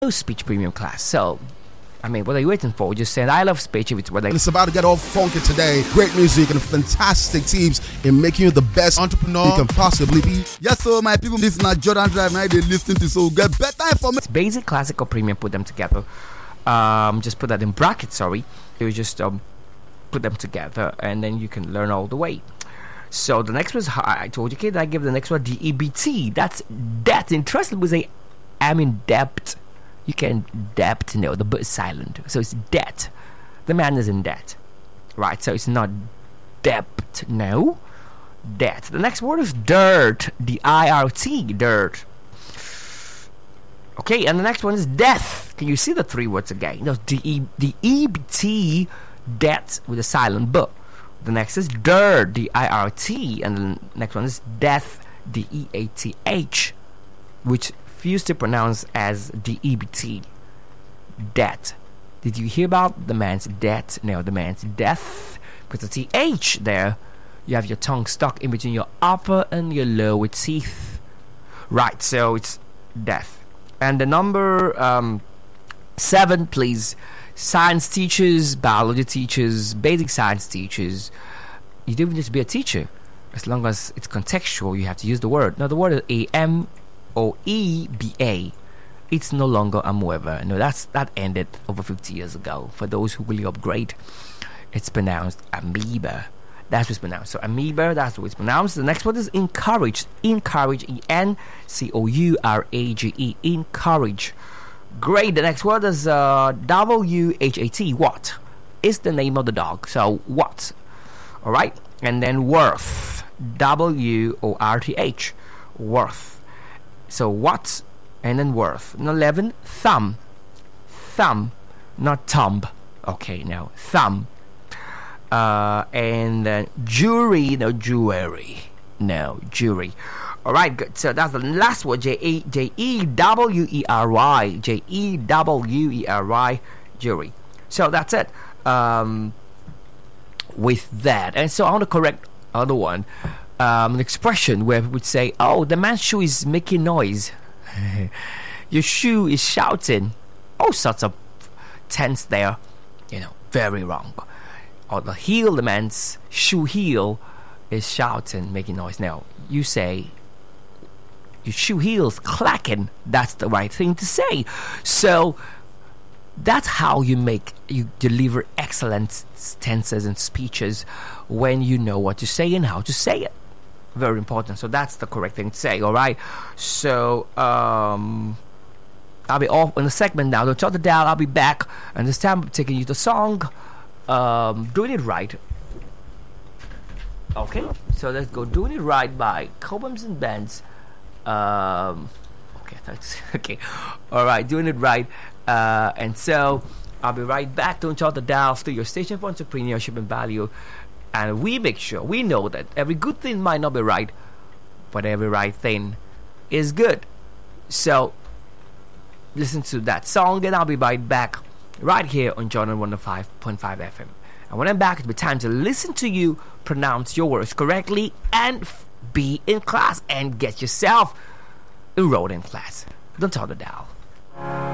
Speech Premium class. So, I mean, what are you waiting for? Just saying, I love speech. If it's what And it's about to get all funky today. Great music and fantastic tips in making you the best entrepreneur you can possibly be. Yes, so my people, this is not Jordan Drive. Now they listen to so get better information. It's basic, classic, or premium. Put them together. Just put that in brackets. Sorry, you just put them together, and then you can learn all the way. So the next one is, I told you, kid, I give the next one DEBT. That's debt. Interesting, we say I'm in debt. You can debt, no, the but is silent. So it's debt. The man is in debt. Right, so it's not debt, no. Debt. The next word is dirt. DIRT, dirt. Okay, and the next one is death. Can you see the three words again? No, DEBT, debt with a silent B. The next is dirt, DIRT, and the next one is death, DEATH, which used to pronounce as DEBT, debt. Did you hear about the man's debt? No, the man's death. Because the TH there, you have your tongue stuck in between your upper and your lower teeth. Right, so it's death. And the number 7, please. Science teachers, biology teachers, basic science teachers. You don't even need to be a teacher. As long as it's contextual, you have to use the word. Now, the word is AMOEBA. It's no longer amoeba. No, that ended over 50 years ago. For those who really upgrade, it's pronounced amoeba. That's what it's pronounced. So amoeba, that's what it's pronounced. The next one is encourage. Encourage, ENCOURAGE. Encourage. Great. The next word is WHAT. What is the name of the dog? So what? All right. And then worth. WORTH. Worth. So what? And then worth. And 11, thumb. Thumb, not thumb. Okay, now thumb. And then jury, no jewelry. No, jury. All right, good. So that's the last word. JEWERY. JEWERY. Jury. So that's it. With that, and so I want to correct other one. An expression where we would say, "Oh, the man's shoe is making noise." Your shoe is shouting. All sorts of tense there. Very wrong. Or the heel, the man's shoe heel is shouting, making noise. Now you say your shoe heel's clacking. That's the right thing to say. So that's how you deliver excellent tenses and speeches, when you know what to say and how to say it. Very important. So that's the correct thing to say. All right. So I'll be off on the segment now. Don't shut it down. I'll be back, and this time I'm taking you the song, Doing It Right. Okay, so let's go. Doing It Right by Cobhams and Benz. Okay, that's okay. All right, Doing It Right. And so I'll be right back. Don't shut the dial. To your station for entrepreneurship and value. And we make sure, we know that every good thing might not be right, but every right thing is good. So listen to that song, and I'll be right back right here on Jordan 105.5 FM. And when I'm back, it'll be time to listen to you pronounce your words correctly and be in class and get yourself enrolled in class. Don't tell the dial.